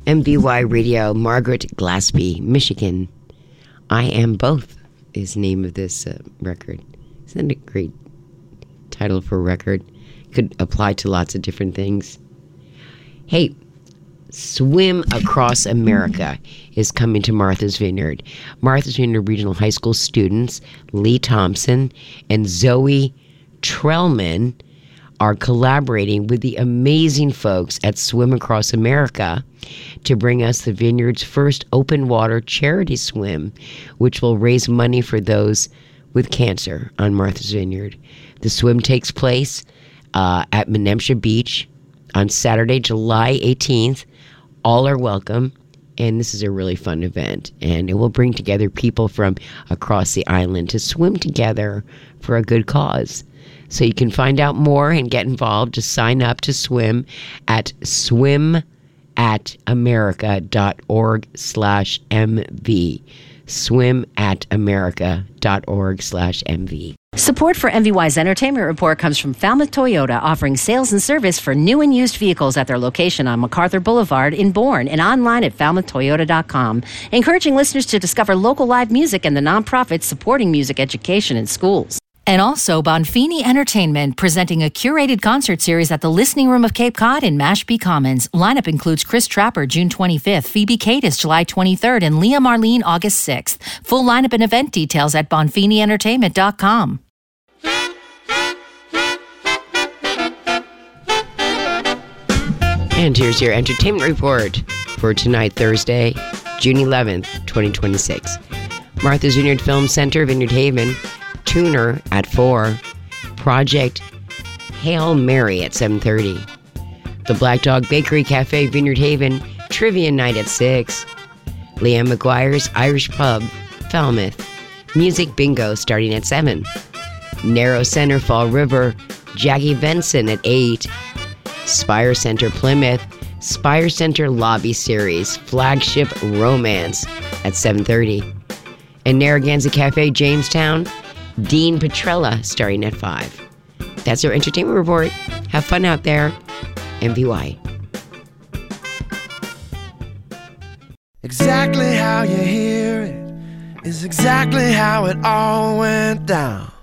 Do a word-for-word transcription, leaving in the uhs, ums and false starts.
M V Y Radio, Margaret Glaspie, Michigan. I Am Both is the name of this uh, record. Isn't that a great title for a record? Could apply to lots of different things. Hey, Swim Across America is coming to Martha's Vineyard. Martha's Vineyard Regional High School students Lee Thompson and Zoe Trellman are collaborating with the amazing folks at Swim Across America to bring us the Vineyard's first open water charity swim, which will raise money for those with cancer on Martha's Vineyard. The swim takes place uh, at Menemsha Beach on Saturday, July eighteenth. All are welcome, and this is a really fun event, and it will bring together people from across the island to swim together for a good cause. So you can find out more and get involved. Just sign up to swim at swim at america dot org slash mv. swim at america dot org slash mv. Support for M V Y's Entertainment Report comes from Falmouth Toyota, offering sales and service for new and used vehicles at their location on MacArthur Boulevard in Bourne and online at falmouth toyota dot com, encouraging listeners to discover local live music and the nonprofits supporting music education in schools. And also Bonfini Entertainment, presenting a curated concert series at the Listening Room of Cape Cod in Mashpee Commons. Lineup includes Chris Trapper, June twenty-fifth, Phoebe Cadis, July twenty-third, and Leah Marlene, August sixth. Full lineup and event details at bonfini entertainment dot com. And here's your entertainment report for tonight, Thursday, June eleventh, twenty twenty-six. Martha's Vineyard Film Center, Vineyard Haven, Tuner at four, Project Hail Mary at seven thirty. The Black Dog Bakery Cafe, Vineyard Haven, Trivia Night at six. Leanne McGuire's Irish Pub, Falmouth, Music Bingo starting at seven. Narrow Center, Fall River, Jackie Benson at eight. Spire Center, Plymouth, Spire Center Lobby Series, Flagship Romance at seven thirty. And Narragansett Cafe, Jamestown, Dean Petrella starting at five. That's our entertainment report. Have fun out there. M V Y. Exactly how you hear it is exactly how it all went down.